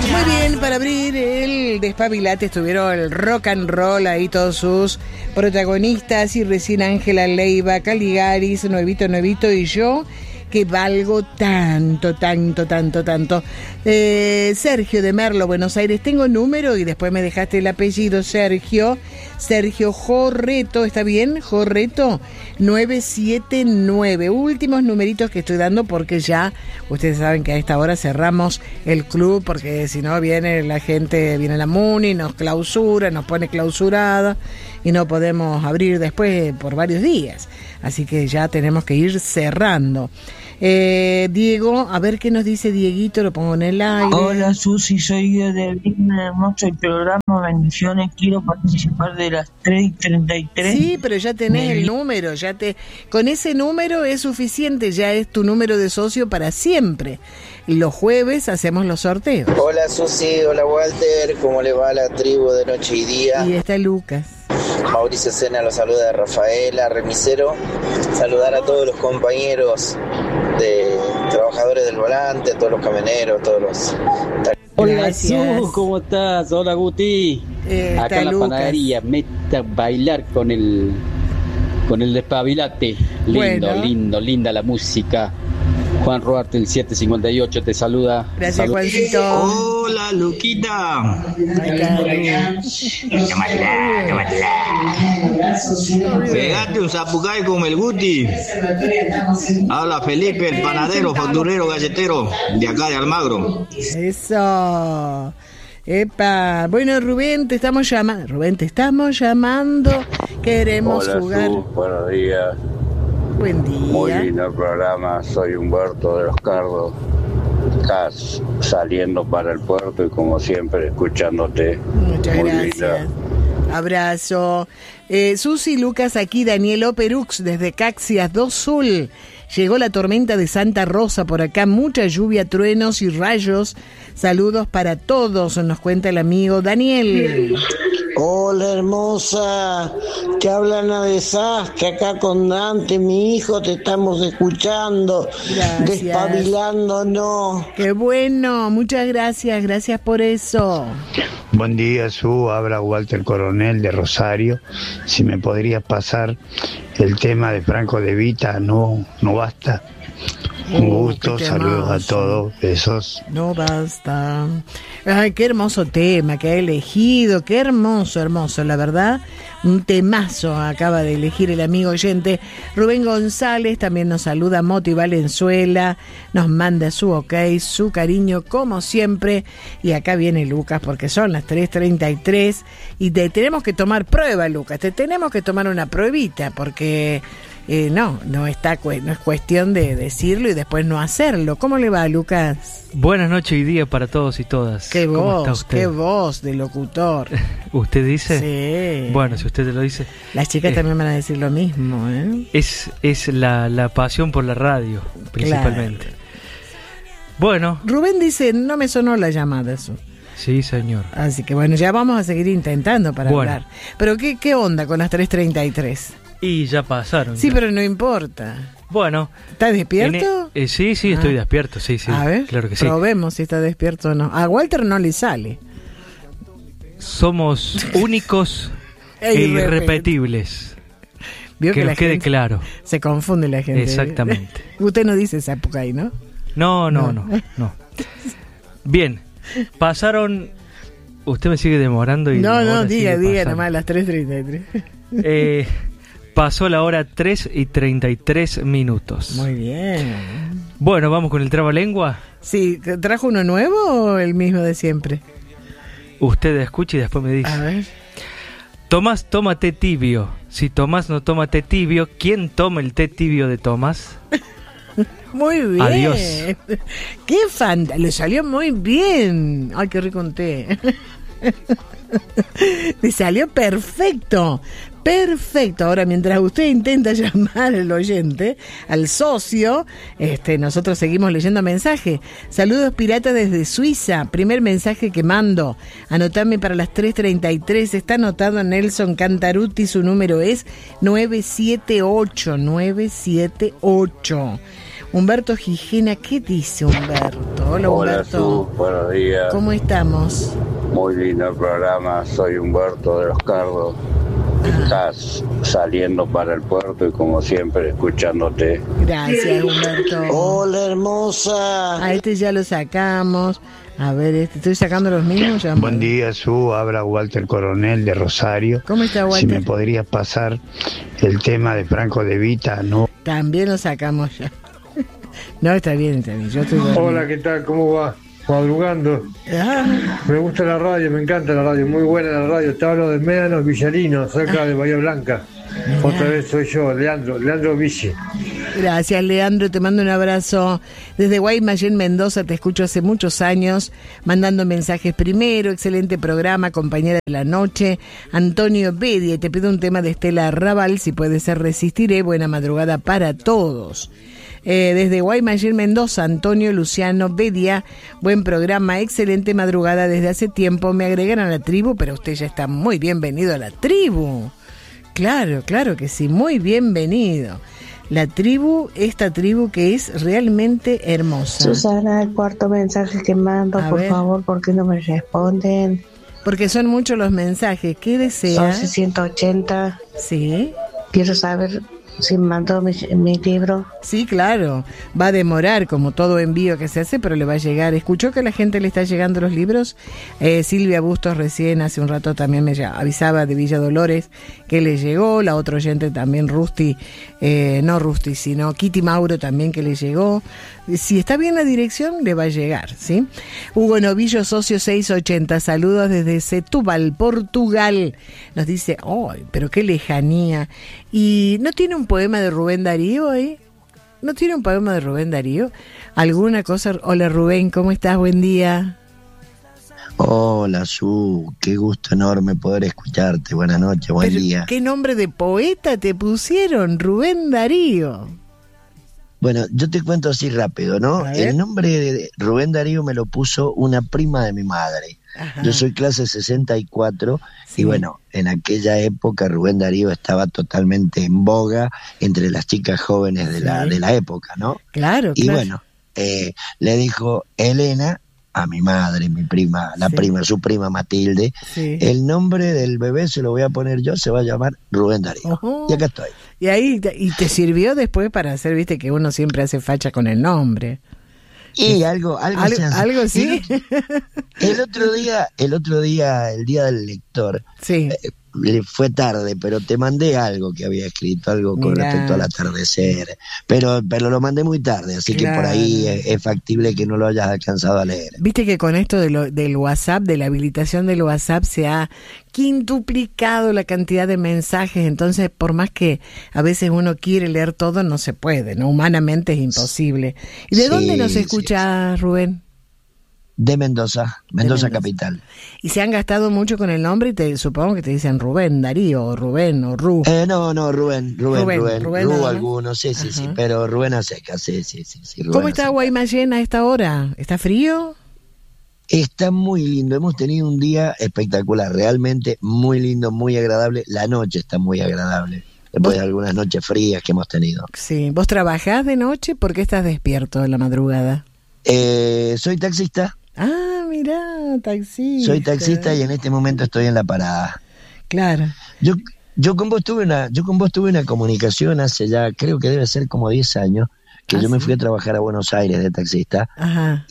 Muy bien, para abrir el Despabilate estuvieron el rock and roll, ahí todos sus protagonistas, y recién Ángela Leiva, Caligaris, Nuevito y yo, que valgo tanto. Sergio de Merlo, Buenos Aires, tengo número y después me dejaste el apellido, Sergio Jorreto, ¿está bien? Jorreto 979, últimos numeritos que estoy dando porque ya, ustedes saben que a esta hora cerramos el club porque si no viene la gente, viene la MUNI, nos clausura, nos pone clausurada y no podemos abrir después por varios días, así que ya tenemos que ir cerrando. Diego, a ver qué nos dice Dieguito, lo pongo en el aire. Hola Susi, soy yo de Digna, hermoso el programa, bendiciones, quiero participar de las 3:33. Sí, pero ya tenés el número, con ese número es suficiente, ya es tu número de socio para siempre. Los jueves hacemos los sorteos. Hola Susi, hola Walter, ¿cómo le va a la tribu de Noche y Día? Y está Lucas. Mauricio Sena los saluda de Rafaela, remisero. Saludar a todos los compañeros de trabajadores del volante, a todos los camioneros, todos los... Hola Sus, ¿cómo estás? Hola Guti. Acá en la Lucas. panadería, meta a bailar con el Despabilate. Linda la música. Juan Roarte, el 758, te saluda. Gracias, Juancito. Hola Luquita. Pegate un zapucay con el Guti. Habla Felipe, el panadero, facturero, galletero de acá de Almagro. Eso. Epa. Bueno, Rubén, te estamos llamando. Queremos jugar. Hola, buenos días. Buen día. Muy lindo el programa. Soy Humberto de Los Cardos. Estás saliendo para el puerto y como siempre escuchándote. Muchas muy gracias. linda. Abrazo. Susi, Lucas, aquí Daniel Operux desde Caxias do Sul. Llegó la tormenta de Santa Rosa por acá, mucha lluvia, truenos y rayos. Saludos para todos, nos cuenta el amigo Daniel. Hola hermosa, te habla Ana de Sastre, acá con Dante, mi hijo, te estamos escuchando. Gracias. Despabilándonos. Qué bueno, muchas gracias por eso. Buen día, habla Walter Coronel de Rosario. Si me podrías pasar el tema de Franco De Vita, no basta. Un gusto, saludos a todos, besos. No basta. Ay, qué hermoso tema que ha elegido, qué hermoso, la verdad. Un temazo acaba de elegir el amigo oyente Rubén González, también nos saluda Moti Valenzuela, nos manda su ok, su cariño como siempre, y acá viene Lucas porque son las 3:33 y te tenemos que tomar prueba, Lucas, te tenemos que tomar una pruebita porque... no es cuestión de decirlo y después no hacerlo. ¿Cómo le va, Lucas? Buenas noches y día para todos y todas. ¿Cómo está usted? Qué voz de locutor. ¿Usted dice? Sí. Bueno, si usted te lo dice. Las chicas también van a decir lo mismo, ¿eh? Es la pasión por la radio, principalmente. Claro. Bueno. Rubén dice, no me sonó la llamada eso. Sí, señor. Así que bueno, ya vamos a seguir intentando para hablar. Pero ¿qué onda con las 3:33? Y ya pasaron. Sí, ya. Pero no importa. Bueno. ¿Estás despierto? Sí, estoy despierto, sí. A ver, claro que sí. Probemos si está despierto o no. A Walter no le sale. Somos únicos e irrepetibles. ¿Vio que nos quede claro. Se confunde la gente. Exactamente. Usted no dice esa época ahí, ¿no? No. Bien, pasaron... Usted me sigue demorando y... No, diga nomás las 3:33. Pasó la hora 3:33. Muy bien. Bueno, ¿vamos con el trabalengua? Sí, ¿trajo uno nuevo o el mismo de siempre? Usted escucha y después me dice. A ver. Tomás toma té tibio. Si Tomás no toma té tibio, ¿quién toma el té tibio de Tomás? Muy bien. Adiós. Qué le salió muy bien. Ay, qué rico un té. Le salió perfecto. Ahora, mientras usted intenta llamar al oyente, al socio, nosotros seguimos leyendo mensajes. Saludos pirata desde Suiza. Primer mensaje que mando. Anotame para las 3:33. Está anotado Nelson Cantaruti. Su número es 978. Humberto Gijena, ¿qué dice Humberto? Hola Humberto. Hola, buenos días. ¿Cómo estamos? Muy lindo el programa, soy Humberto de Los Cardos. Estás saliendo para el puerto y como siempre escuchándote. Gracias Humberto. Hola hermosa. A este ya lo sacamos. A ver, estoy sacando los mismos. Ya. Buen día, Su. Habla Walter Coronel de Rosario. ¿Cómo está Walter? Si me podrías pasar el tema de Franco De Vita, ¿no? También lo sacamos ya. No, está bien. Yo estoy Hola, ¿qué tal? ¿Cómo va? Madrugando. Me gusta la radio, me encanta la radio, muy buena la radio. Te hablo de Médanos Villarino, cerca de Bahía Blanca. Otra vez soy yo, Leandro Vichy. Gracias Leandro, te mando un abrazo. Desde Guaymallén, Mendoza, te escucho hace muchos años, mandando mensajes primero. Excelente programa, compañera de la noche. Antonio Bedia, y te pido un tema de Estela Raval, si puede ser Resistiré. Buena madrugada para todos. Desde Guaymallén, Mendoza, Antonio Luciano Bedia, buen programa, excelente madrugada desde hace tiempo. Me agregan a la tribu, pero usted ya está muy bienvenido a la tribu. Claro que sí, muy bienvenido. La tribu, esta tribu que es realmente hermosa. Susana, el cuarto mensaje que mando, por favor, ¿por qué no me responden? Porque son muchos los mensajes. ¿Qué desea? Son 180. Sí. Quiero saber si mando mi libro. Sí, claro. Va a demorar, como todo envío que se hace, pero le va a llegar. ¿Escuchó que a la gente le está llegando los libros? Silvia Bustos recién, hace un rato, también me avisaba de Villa Dolores que le llegó. La otra oyente también, Rusty, no Rusty, sino Kitty Mauro también, que le llegó. Si está bien la dirección, le va a llegar, ¿sí? Hugo Novillo, socio 680, saludos desde Setúbal, Portugal. Nos dice, ¡ay, pero qué lejanía! ¿Y no tiene un poema de Rubén Darío ahí? ¿No tiene un poema de Rubén Darío? ¿Alguna cosa? Hola Rubén, ¿cómo estás? Buen día. Hola Su, qué gusto enorme poder escucharte. Buenas noches, buen día. ¿Qué nombre de poeta te pusieron? Rubén Darío. Bueno, yo te cuento así rápido, ¿no? El nombre de Rubén Darío me lo puso una prima de mi madre. Ajá. Yo soy clase 64 y bueno, en aquella época Rubén Darío estaba totalmente en boga entre las chicas jóvenes de la época, ¿no? Claro. Y bueno, le dijo Elena a mi madre, mi prima, su prima Matilde, el nombre del bebé se lo voy a poner yo, se va a llamar Rubén Darío. Y acá estoy. Y ahí y te sirvió después para hacer, viste, que uno siempre hace facha con el nombre. Y algo sí. El otro día, el día del lector, fue tarde, pero te mandé algo que había escrito, algo con respecto al atardecer, pero lo mandé muy tarde, así que por ahí es factible que no lo hayas alcanzado a leer. Viste que con esto del WhatsApp, de la habilitación del WhatsApp, se ha quintuplicado la cantidad de mensajes, entonces por más que a veces uno quiere leer todo, no se puede, ¿no? Humanamente es imposible. ¿Y de dónde nos escucha, Rubén? De Mendoza capital. ¿Y se han gastado mucho con el nombre? Y supongo que te dicen Rubén Darío, o Rubén, o Ru. No, Rubén, Ru algunos, sí, pero Rubén a seca, sí. ¿Cómo está Guaymallén a esta hora? ¿Está frío? Está muy lindo, hemos tenido un día espectacular, realmente muy lindo, muy agradable. La noche está muy agradable, después de algunas noches frías que hemos tenido. Sí, ¿vos trabajás de noche? ¿Por qué estás despierto en la madrugada? Soy taxista. Ah, mirá, taxista. Soy taxista y en este momento estoy en la parada. Claro. Yo con vos tuve una comunicación hace ya, creo que debe ser como 10 años, que yo me fui a trabajar a Buenos Aires de taxista. Ajá.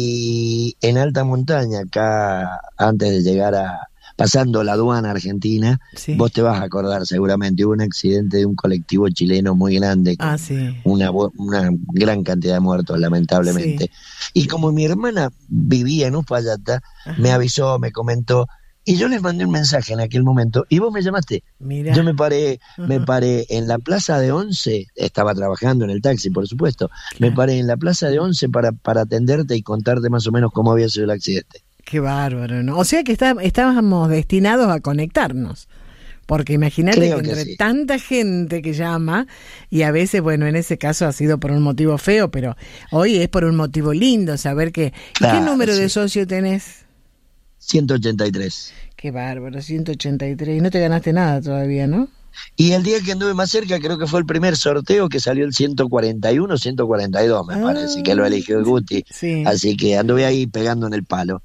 Y en alta montaña, acá, antes de llegar pasando la aduana argentina, vos te vas a acordar seguramente, hubo un accidente de un colectivo chileno muy grande, una gran cantidad de muertos lamentablemente, y como mi hermana vivía en Uspallata, me avisó, me comentó, y yo les mandé un mensaje en aquel momento, y vos me llamaste. Mirá. Yo me paré en la plaza de Once, estaba trabajando en el taxi por supuesto, me paré en la plaza de Once para atenderte y contarte más o menos cómo había sido el accidente. Qué bárbaro, ¿no? O sea que estábamos destinados a conectarnos. Porque imagínate que entre tanta gente que llama, y a veces, bueno, en ese caso ha sido por un motivo feo, pero hoy es por un motivo lindo saber que... ¿Qué número de socio tenés? 183. Qué bárbaro, 183. Y no te ganaste nada todavía, ¿no? Y el día que anduve más cerca, creo que fue el primer sorteo que salió el 141, 142, me parece, que lo eligió el Guti. Sí. Así que anduve ahí pegando en el palo.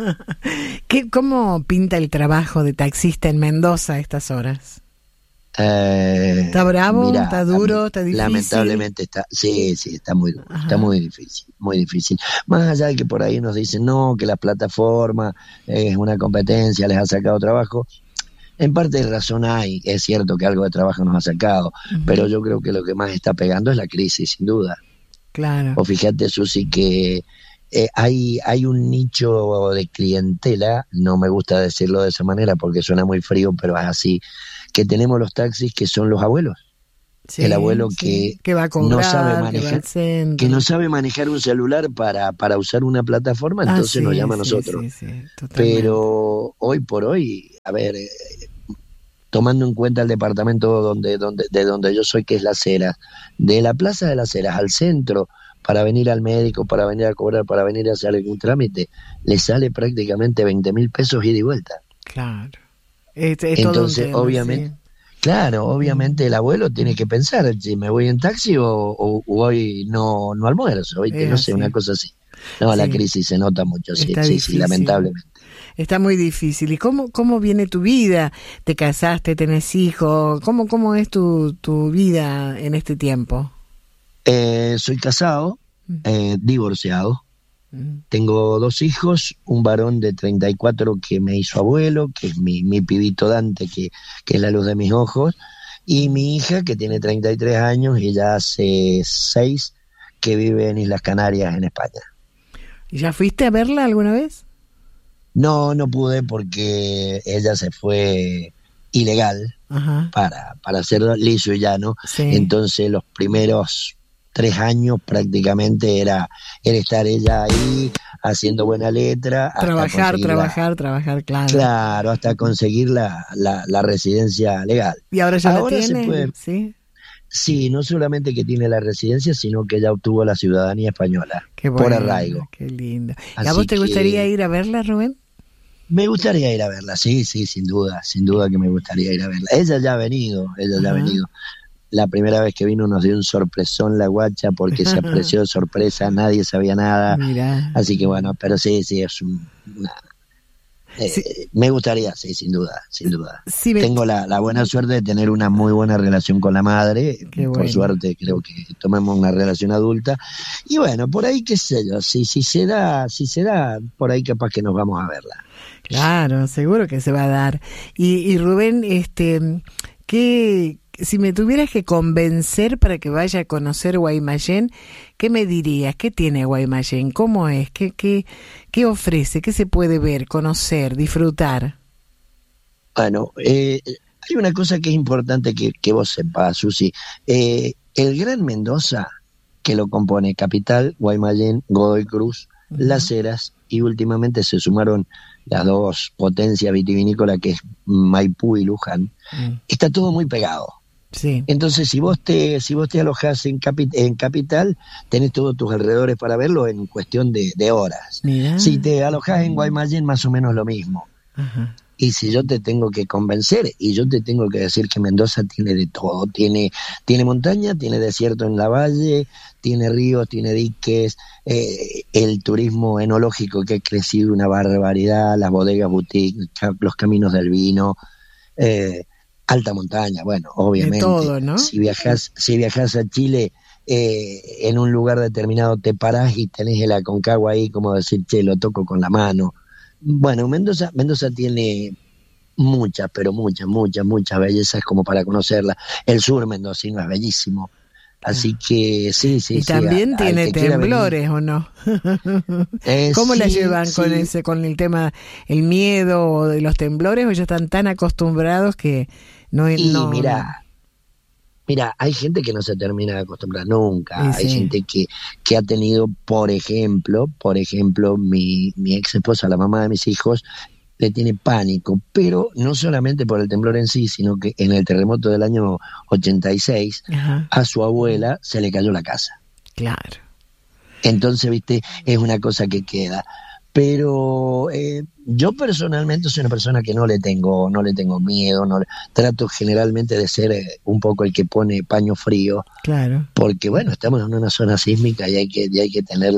¿Cómo pinta el trabajo de taxista en Mendoza a estas horas? ¿Está bravo? Mirá, ¿está duro? ¿Está difícil? Lamentablemente está, sí, está muy duro, está muy difícil. Más allá de que por ahí nos dicen, no, que la plataforma es una competencia, les ha sacado trabajo. En parte de razón hay, es cierto que algo de trabajo nos ha sacado, pero yo creo que lo que más está pegando es la crisis, sin duda. Claro. O fíjate, Susi, que hay un nicho de clientela, no me gusta decirlo de esa manera porque suena muy frío, pero es así, que tenemos los taxis que son los abuelos. Sí, el abuelo que va a cobrar, no sabe manejar, que no sabe manejar un celular para usar una plataforma, entonces nos llama a nosotros. Pero hoy por hoy, a ver, tomando en cuenta el departamento de donde yo soy, que es Las Heras, de la Plaza de Las Heras al centro, para venir al médico, para venir a cobrar, para venir a hacer algún trámite, le sale prácticamente 20.000 pesos ida y vuelta. Claro. Entonces, tema, obviamente, claro, obviamente el abuelo tiene que pensar si me voy en taxi o hoy no almuerzo, ¿viste? No sé, una cosa así. No, la crisis se nota mucho, sí, lamentablemente. Está muy difícil. ¿Y cómo viene tu vida? ¿Te casaste, tenés hijos? ¿Cómo es tu vida en este tiempo? Soy casado, divorciado. Tengo 2 hijos, un varón de 34 que me hizo abuelo, que es mi pibito Dante, que es la luz de mis ojos, y mi hija que tiene 33 años y ya hace 6 que vive en Islas Canarias, en España. ¿Y ya fuiste a verla alguna vez? No pude porque ella se fue ilegal. Ajá. para hacerlo liso y llano. Sí. Entonces los primeros 3 años prácticamente era estar ella ahí haciendo buena letra. Trabajar, claro. Claro, hasta conseguir la residencia legal. ¿Y ahora ya la tiene? ¿Sí? Sí, no solamente que tiene la residencia, sino que ya obtuvo la ciudadanía española. Qué bueno, por arraigo. Qué lindo. ¿Y a vos te gustaría ir a verla, Rubén? Me gustaría ir a verla, sí, sin duda que me gustaría ir a verla. Ella ya ha venido. La primera vez que vino nos dio un sorpresón la guacha porque se apreció de sorpresa, nadie sabía nada. Mirá. Así que bueno, pero sí, es me gustaría, sí, sin duda. Sí, tengo la buena suerte de tener una muy buena relación con la madre. Por suerte creo que tomamos una relación adulta. Y bueno, por ahí qué sé yo, si se da, por ahí capaz que nos vamos a verla. Claro, seguro que se va a dar. Y Rubén, si me tuvieras que convencer para que vaya a conocer Guaymallén, ¿qué me dirías? ¿Qué tiene Guaymallén? ¿Cómo es? ¿Qué ofrece? ¿Qué se puede ver, conocer, disfrutar? Bueno, hay una cosa que es importante que vos sepas, Susi. El Gran Mendoza, que lo compone Capital, Guaymallén, Godoy Cruz, Las Heras, y últimamente se sumaron las 2 potencias vitivinícolas, que es Maipú y Luján. Está todo muy pegado. Sí. Entonces, si vos te alojás en Capital, tenés todos tus alrededores para verlo en cuestión de horas. Mirá. Si te alojás en Guaymallén, más o menos lo mismo. Ajá. Y si yo te tengo que convencer, y yo te tengo que decir que Mendoza tiene de todo, tiene montaña, tiene desierto en la valle, tiene ríos, tiene diques, el turismo enológico que ha crecido una barbaridad, las bodegas boutique, los caminos del vino, alta montaña, bueno, obviamente. De todo, ¿no? Si viajás a Chile, en un lugar determinado te parás y tenés el Aconcagua ahí, como decir, che, lo toco con la mano. Bueno, Mendoza tiene muchas bellezas como para conocerla. El sur mendocino es bellísimo. Así que sí. Y también tiene temblores, ¿o no? ¿Cómo la llevan con el tema, el miedo de los temblores, o ya están tan acostumbrados que no? Mira, hay gente que no se termina de acostumbrar nunca. Hay gente que ha tenido, por ejemplo, mi ex esposa, la mamá de mis hijos, le tiene pánico, pero no solamente por el temblor en sí, sino que en el terremoto del año 86, a su abuela se le cayó la casa. Claro. Entonces, viste, es una cosa que queda. Pero yo personalmente soy una persona que no le tengo miedo, trato generalmente de ser un poco el que pone paño frío, claro, porque bueno, estamos en una zona sísmica y hay que tener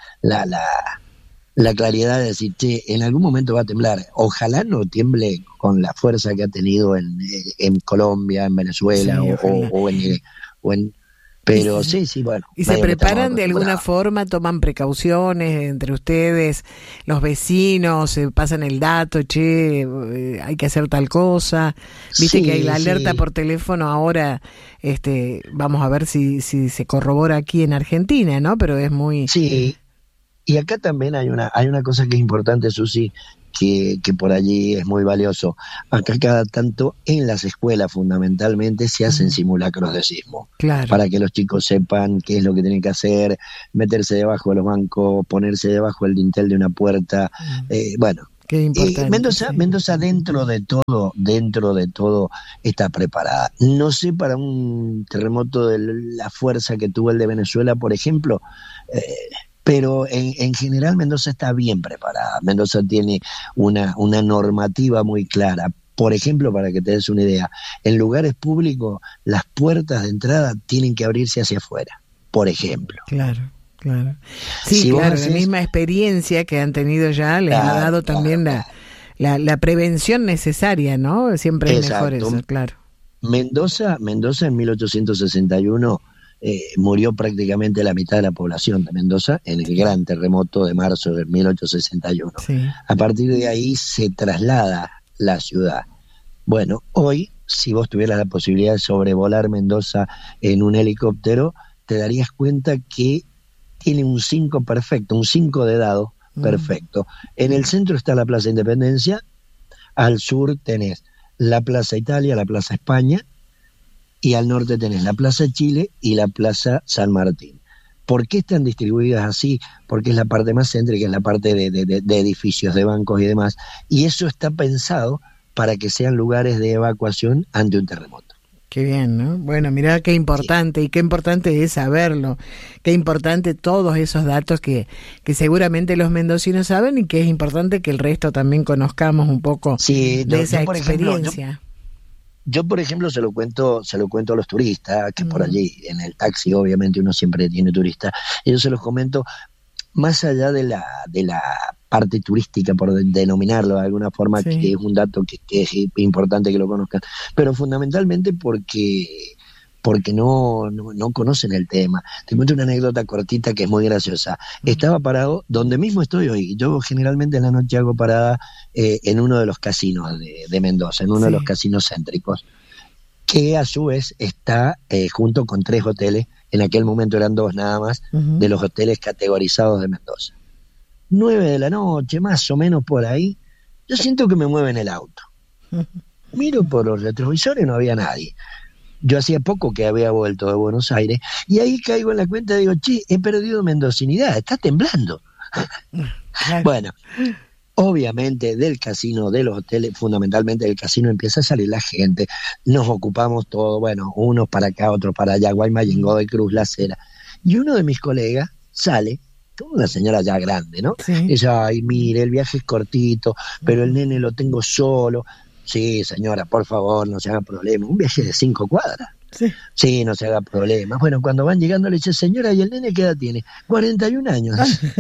la claridad de decir, che, en algún momento va a temblar. Ojalá no tiemble con la fuerza que ha tenido en Colombia, en Venezuela, sí, o en pero sí, bueno. ¿Y se preparan de alguna forma, toman precauciones entre ustedes, los vecinos, se pasan el dato, che, hay que hacer tal cosa? Viste que hay la alerta por teléfono ahora, vamos a ver si se corrobora aquí en Argentina, ¿no? Pero es muy... Sí, y acá también hay una cosa que es importante, Susi, que por allí es muy valioso. Acá cada tanto en las escuelas fundamentalmente se hacen simulacros de sismo, claro, para que los chicos sepan qué es lo que tienen que hacer, meterse debajo de los bancos, ponerse debajo del dintel de una puerta, bueno. Qué importante, Mendoza dentro de todo está preparada. No sé para un terremoto de la fuerza que tuvo el de Venezuela, por ejemplo, pero en general Mendoza está bien preparada. Mendoza tiene una normativa muy clara. Por ejemplo, para que te des una idea, en lugares públicos las puertas de entrada tienen que abrirse hacia afuera, por ejemplo. Claro. Sí, si claro, la misma experiencia que han tenido ya les ha dado también la prevención necesaria, ¿no? Siempre es mejor eso, claro. Mendoza en 1861 murió prácticamente la mitad de la población de Mendoza en el gran terremoto de marzo de 1861. Sí. A partir de ahí se traslada la ciudad. Bueno, hoy, si vos tuvieras la posibilidad de sobrevolar Mendoza en un helicóptero, te darías cuenta que tiene un 5 perfecto, un 5 de dado perfecto. En el centro está la Plaza Independencia, al sur tenés la Plaza Italia, la Plaza España, y al norte tenés la Plaza Chile y la Plaza San Martín. ¿Por qué están distribuidas así? Porque es la parte más céntrica, es la parte de edificios, de bancos y demás, y eso está pensado para que sean lugares de evacuación ante un terremoto. Qué bien, ¿no? Bueno, mirá qué importante, y qué importante es saberlo, qué importante todos esos datos que seguramente los mendocinos saben y que es importante que el resto también conozcamos un poco de esa experiencia. Yo, por ejemplo, se lo cuento a los turistas, que por allí, en el taxi, obviamente uno siempre tiene turistas, y yo se los comento, más allá de la parte turística, por denominarlo de alguna forma, que es un dato que es importante que lo conozcan, pero fundamentalmente porque no conocen el tema. Te cuento una anécdota cortita que es muy graciosa. Estaba parado donde mismo estoy hoy. Yo generalmente en la noche hago parada en uno de los casinos de Mendoza, en uno de los casinos céntricos, que a su vez está junto con 3 hoteles, en aquel momento eran 2 nada más, de los hoteles categorizados de Mendoza. 9 de la noche, más o menos por ahí, yo siento que me mueven el auto. Miro por los retrovisores, no había nadie. Yo hacía poco que había vuelto de Buenos Aires, y ahí caigo en la cuenta y digo, che, he perdido mendocinidad, está temblando. Bueno, obviamente del casino, de los hoteles, fundamentalmente del casino, empieza a salir la gente, nos ocupamos todo, bueno, unos para acá, otros para allá, Guaymallén, Godoy Cruz, La Cera, y uno de mis colegas sale, una señora ya grande, ¿no? Ella, ay, mire, el viaje es cortito, pero el nene lo tengo solo. Sí, señora, por favor, no se haga problema. Un viaje de 5 cuadras. Sí, no se haga problema. Bueno, cuando van llegando le dice, señora, ¿y el nene qué edad tiene? 41 años.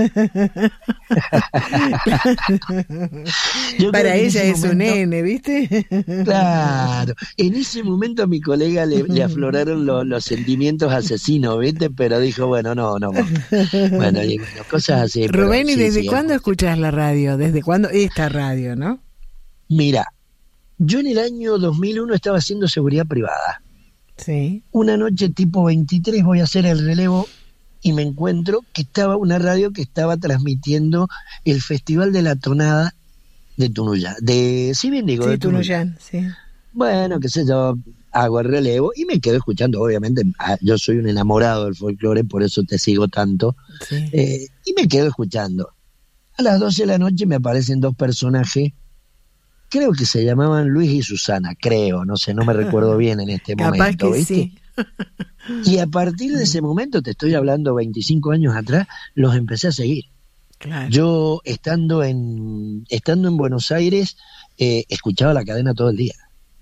Para ella es un nene, ¿viste? Claro. En ese momento a mi colega le afloraron los sentimientos asesinos, ¿viste? Pero dijo, bueno, no. Bueno, cosas así. Rubén, ¿y desde cuándo escuchas la radio? ¿Desde cuándo esta radio, no? Mira, yo en el año 2001 estaba haciendo seguridad privada. Sí. Una noche tipo 23 voy a hacer el relevo y me encuentro que estaba una radio que estaba transmitiendo el Festival de la Tonada de Tunuyán. De Tunuyán, sí. Bueno, qué sé yo, hago el relevo y me quedo escuchando, obviamente, yo soy un enamorado del folclore, por eso te sigo tanto, y me quedo escuchando. A las 12 de la noche me aparecen 2 personajes, creo que se llamaban Luis y Susana, no sé, no me recuerdo bien en este momento, ¿viste? Sí. Y a partir de ese momento, te estoy hablando 25 años atrás, los empecé a seguir. Claro. Yo estando en Buenos Aires escuchaba la cadena todo el día.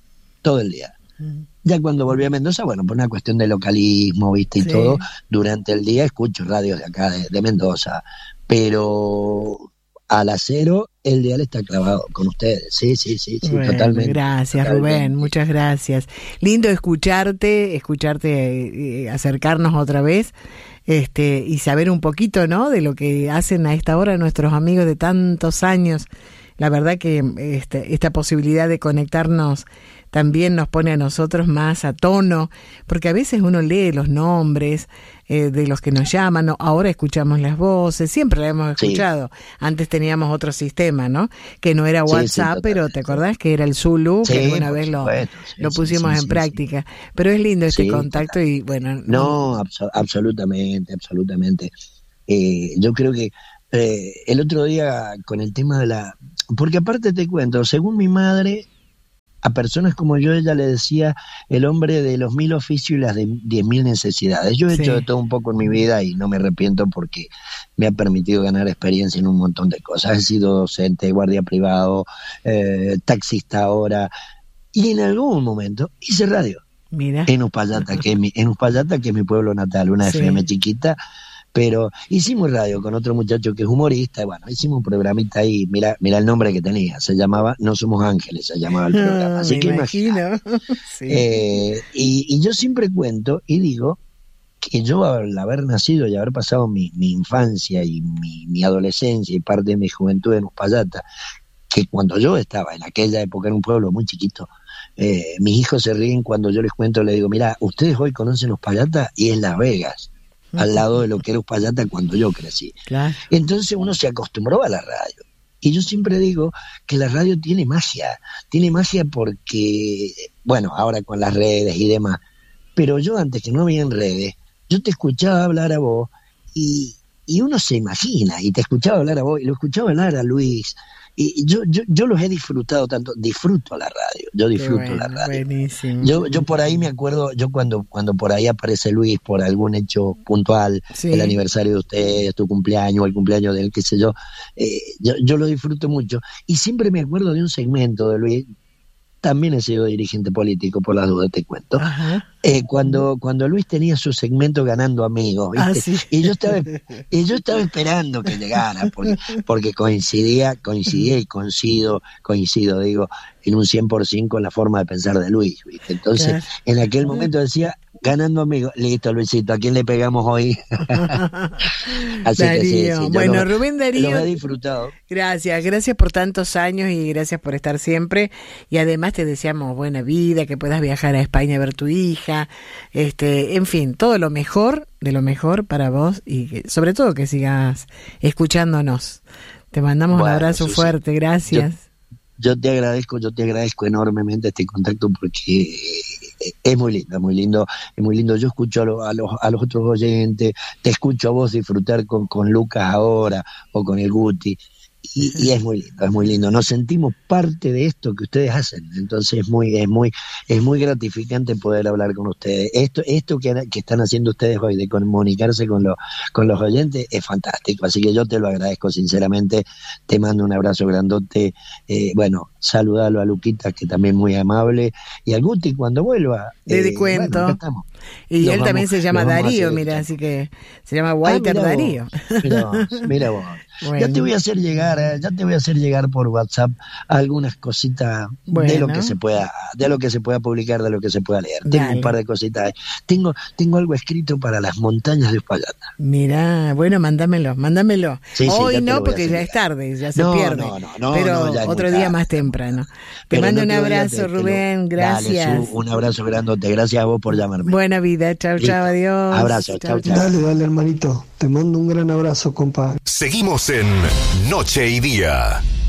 Ya cuando volví a Mendoza, bueno, por una cuestión de localismo, viste, y todo, durante el día escucho radios de acá, de Mendoza, pero a las 0 el dial está clavado con ustedes, sí, bueno, totalmente. Gracias, Rubén, muchas gracias. Lindo escucharte, acercarnos otra vez, y saber un poquito, ¿no?, de lo que hacen a esta hora nuestros amigos de tantos años. La verdad que esta posibilidad de conectarnos también nos pone a nosotros más a tono, porque a veces uno lee los nombres de los que nos llaman, ¿no? Ahora escuchamos las voces, siempre las hemos escuchado. Antes teníamos otro sistema, ¿no?, que no era WhatsApp, pero ¿te acordás que era el Zulu? Que alguna vez lo pusimos en práctica. Pero es lindo este contacto y bueno. No, absolutamente. Yo creo que el otro día con el tema de porque aparte te cuento, según mi madre, a personas como yo, ella le decía el hombre de los 1000 oficios y las de 10.000 necesidades. Yo he hecho de todo un poco en mi vida y no me arrepiento porque me ha permitido ganar experiencia en un montón de cosas. He sido docente, guardia privado, taxista ahora, y en algún momento hice radio. Mira. En Uspallata, que es mi pueblo natal, una FM chiquita. Pero hicimos radio con otro muchacho que es humorista, y bueno, hicimos un programita ahí, mira el nombre que tenía, se llamaba No Somos Ángeles, se llamaba el programa, así que imagino. Y yo siempre cuento y digo que yo al haber nacido y haber pasado mi infancia y mi adolescencia y parte de mi juventud en Uspallata, que cuando yo estaba en aquella época en un pueblo muy chiquito, mis hijos se ríen cuando yo les cuento, les digo, mira, ustedes hoy conocen Uspallata y es Las Vegas, al lado de lo que era Uspallata cuando yo crecí. Claro. Entonces uno se acostumbró a la radio. Y yo siempre digo que la radio tiene magia porque, bueno, ahora con las redes y demás, pero yo antes que no había redes, yo te escuchaba hablar a vos y uno se imagina, y te escuchaba hablar a vos, y lo escuchaba hablar a Luis, y yo los he disfrutado tanto, disfruto la radio, la radio. Buenísimo. Yo por ahí me acuerdo, yo cuando por ahí aparece Luis por algún hecho puntual, el aniversario de ustedes, tu cumpleaños, o el cumpleaños de él, qué sé yo, yo lo disfruto mucho, y siempre me acuerdo de un segmento de Luis. También he sido dirigente político, por las dudas te cuento. Cuando Luis tenía su segmento Ganando Amigos, ¿viste? Y yo estaba esperando que llegara, porque coincidía y coincido, digo, en un 100% con la forma de pensar de Luis, ¿viste? Entonces, en aquel momento decía, Ganando Amigos, listo, Luisito, ¿a quién le pegamos hoy? Así Darío. que sí, bueno, Rubén Darío, los he disfrutado. Gracias por tantos años y gracias por estar siempre, y además te deseamos buena vida, que puedas viajar a España a ver tu hija, en fin, todo lo mejor de lo mejor para vos, y sobre todo que sigas escuchándonos. Te mandamos un abrazo fuerte, gracias. Yo te agradezco enormemente este contacto, porque es muy lindo. Yo escucho a los otros oyentes, te escucho a vos disfrutar con Lucas ahora, o con el Guti, y es muy lindo. Nos sentimos parte de esto que ustedes hacen, entonces es muy gratificante poder hablar con ustedes. Esto que están haciendo ustedes hoy, de comunicarse con los oyentes, es fantástico, así que yo te lo agradezco sinceramente, te mando un abrazo grandote, saludalo a Luquita, que también muy amable, y al Guti cuando vuelva. Le cuento. Acá estamos. Y él también se llama Darío, mira, así que se llama Walter Darío. Mira vos. Bueno. Ya te voy a hacer llegar por WhatsApp algunas cositas de lo que se pueda publicar, de lo que se pueda leer. Tengo un par de cositas. Tengo algo escrito para las montañas de Uspallata. Mira, bueno, mándamelo. Sí, hoy no, porque ya es tarde, ya se pierde. Pero otro día más temprano. Te mando un abrazo, Rubén, gracias. Dale, un abrazo grandote, gracias a vos por llamarme. Buena vida, chao, adiós. Abrazo, chao. Dale, hermanito, te mando un gran abrazo, compa. Seguimos en Noche y Día.